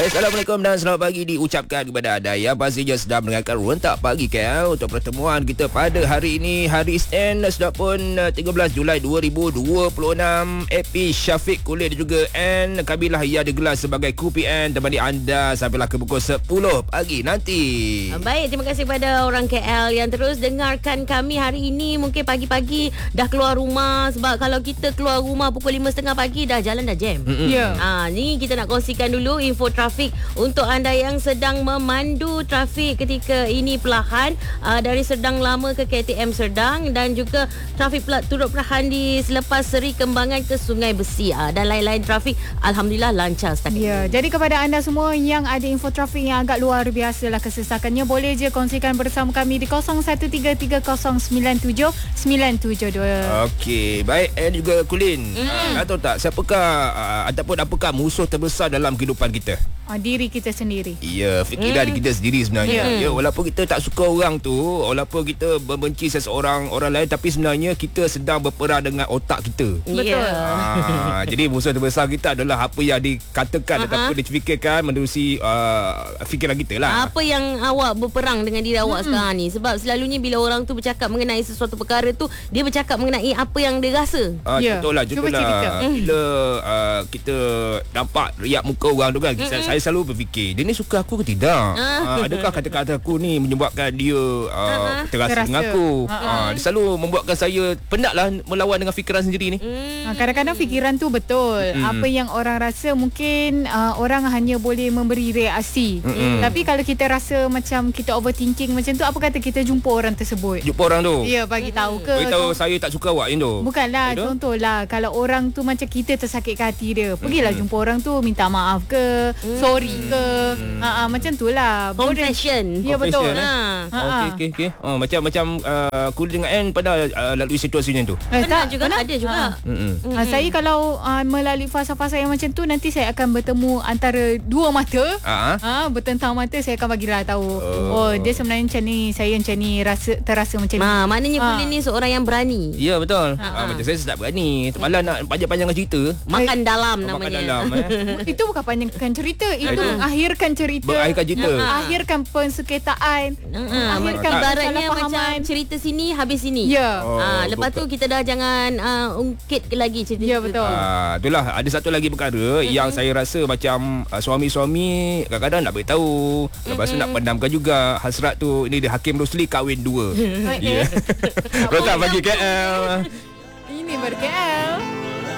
Baik, Assalamualaikum dan selamat pagi diucapkan kepada anda yang pastinya sedang mendengarkan Rentak Pagi KL untuk pertemuan kita pada hari ini, hari Isnin, sudah pun 13 Julai 2026. Epi Syafiq Kulit dan juga N Kabilah ia digelar sebagai KPN temani anda sampailah ke pukul 10 pagi nanti. Baik, terima kasih kepada orang KL yang terus dengarkan kami hari ini. Mungkin pagi-pagi dah keluar rumah, sebab kalau kita keluar rumah pukul 5.30 pagi dah jalan dah jam. Ya. Ni kita nak kongsikan dulu info trafik untuk anda yang sedang memandu trafik ketika ini perlahan dari Serdang Lama ke KTM Serdang, dan juga trafik pula turut perlahan di selepas Seri Kembangan ke Sungai Besi, dan lain-lain trafik alhamdulillah lancar setakat Ya, ini. jadi kepada anda semua yang ada info trafik yang agak luar biasa lah kesesakannya, boleh je kongsikan bersama kami di 0133097972. Okey, baik. And juga Kulin, tahu tak siapakah ataupun apakah musuh terbesar dalam kehidupan kita? Diri kita sendiri. Ya, fikiran kita sendiri sebenarnya. Ya, walaupun kita tak suka orang tu, walaupun kita membenci seseorang orang lain, tapi sebenarnya kita sedang berperang dengan otak kita. Betul. Jadi musuh terbesar kita adalah apa yang dikatakan ataupun difikirkan menerusi fikiran kita lah. Apa yang awak berperang dengan diri awak sekarang ni? Sebab selalunya bila orang tu bercakap mengenai sesuatu perkara tu, dia bercakap mengenai apa yang dia rasa. Ya. Contohlah Cuba cerita. bila kita nampak riak muka orang tu kan, saya selalu berfikir, dia ni suka aku ke tidak? Adakah kata-kata aku ni menyebabkan dia terasa dengan aku? Dia selalu membuatkan saya penatlah melawan dengan fikiran sendiri ni. Kadang-kadang fikiran tu betul. Apa yang orang rasa mungkin orang hanya boleh memberi reaksi. Tapi kalau kita rasa macam kita overthinking macam tu, apa kata kita jumpa orang tersebut? Jumpa orang tu, Ya, bagi tahu ke? beritahu saya tak suka awak tu. Bukanlah, contohlah kalau orang tu macam kita tersakitkan hati dia, pergilah jumpa orang tu, minta maaf ke, sorry ke, macam tu lah. Confession. Ya, betul. Okey. Macam Kulin dengan N pada lalui situasi macam tu. Pernah juga, ada juga. Saya kalau melalui fasa-fasa yang macam tu, nanti saya akan bertemu antara dua mata. Bertentang mata, saya akan bagi tahu. Oh, dia sebenarnya macam ni, saya macam ni, terasa macam ni. Maknanya Kulin ni seorang yang berani. Ya, betul. Macam saya sedap berani. Malah nak panjang-panjangkan cerita. Makan dalam Makan namanya. dalam. Itu bukan panjangkan cerita, itu mengakhirkan cerita. Mengakhirkan cerita. Akhirkan pensengketaan. Akhirkan Ibaratnya macam kesalahpahaman. cerita sini habis sini. Ya. Lepas tu kita dah jangan ungkit lagi cerita. Ya, betul. Itulah ada satu lagi perkara yang saya rasa macam suami-suami kadang-kadang nak beritahu, lepas tu nak pendamkan juga hasrat tu. Ini dia Hakim Rosli kahwin dua. Ya. Rentak Pagi KL. Ini baru KL.